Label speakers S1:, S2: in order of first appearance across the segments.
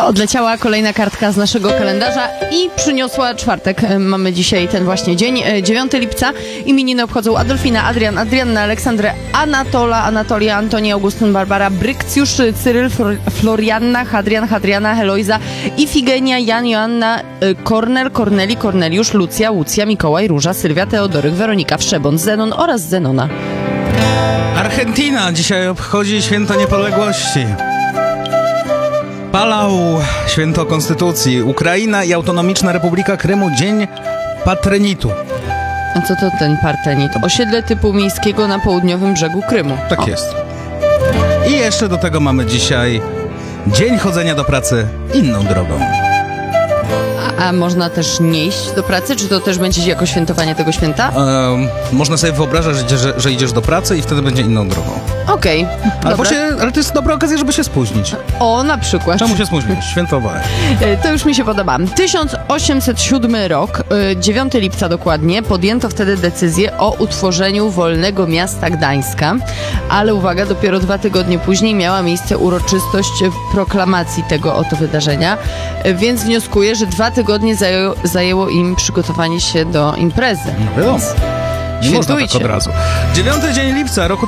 S1: To odleciała kolejna kartka z naszego kalendarza i przyniosła czwartek. Mamy dzisiaj ten właśnie dzień, 9 lipca. Imieniny obchodzą Adolfina, Adrian, Adrianna, Aleksandrę, Anatola, Anatolia, Antonia, Augustyn, Barbara, Brykcjusz, Cyryl, Florianna, Hadrian, Hadriana, Heloiza, Ifigenia, Jan, Joanna, Kornel, Korneli, Korneliusz, Lucja, Łucja, Mikołaj, Róża, Sylwia, Teodoryk, Weronika, Wszebon, Zenon oraz Zenona.
S2: Argentyna dzisiaj obchodzi święto niepodległości. Palau, święto Konstytucji. Ukraina i Autonomiczna Republika Krymu, dzień Patrenitu.
S1: A co to ten Partenit? Osiedle typu miejskiego na południowym brzegu Krymu.
S2: Tak jest. I jeszcze do tego mamy dzisiaj dzień chodzenia do pracy inną drogą.
S1: A można też nie iść do pracy? Czy to też będzie jako świętowanie tego święta?
S2: Można sobie wyobrażać, że idziesz do pracy i wtedy będzie inną drogą.
S1: Okej, dobra.
S2: Ale to jest dobra okazja, żeby się spóźnić.
S1: O, na przykład.
S2: Czemu się spóźnić? Świętować.
S1: To już mi się podoba. 1807 rok, 9 lipca dokładnie, podjęto wtedy decyzję o utworzeniu wolnego miasta Gdańska, ale uwaga, dopiero 2 tygodnie później miała miejsce uroczystość proklamacji tego oto wydarzenia, więc wnioskuję, że 2 tygodnie zajęło im przygotowanie się do imprezy.
S2: No wiadomo. Nie można tak od razu. 9 dzień lipca roku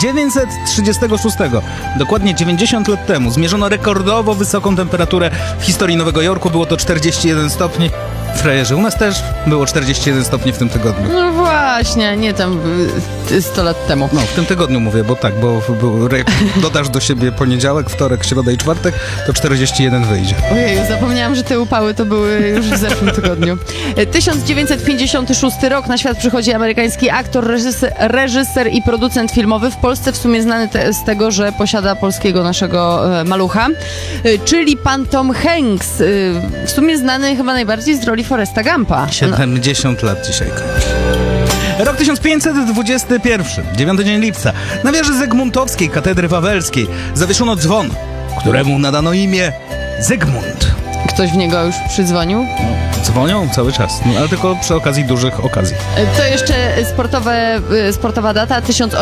S2: 1936. Dokładnie 90 lat temu zmierzono rekordowo wysoką temperaturę w historii Nowego Jorku. Było to 41 stopni. Frajerzy, u nas też było 41 stopni w tym tygodniu.
S1: No właśnie, nie tam 100 lat temu.
S2: No, w tym tygodniu mówię, bo tak, bo jak dodasz do siebie poniedziałek, wtorek, środa i czwartek, to 41 wyjdzie.
S1: Ojeju, zapomniałam, że te upały to były już w zeszłym tygodniu. 1956 rok, na świat przychodzi amerykański aktor, reżyser i producent filmowy, w Polsce w sumie znany z tego, że posiada polskiego naszego malucha, czyli pan Tom Hanks, w sumie znany chyba najbardziej z roli Foresta Gumpa.
S2: 70 lat dzisiaj kończy. Rok 1521, 9 dzień lipca. Na wieży Zygmuntowskiej Katedry Wawelskiej zawieszono dzwon, któremu nadano imię Zygmunt.
S1: Ktoś w niego już przydzwonił?
S2: Dzwonią cały czas, ale tylko przy okazji dużych okazji.
S1: To jeszcze sportowa data,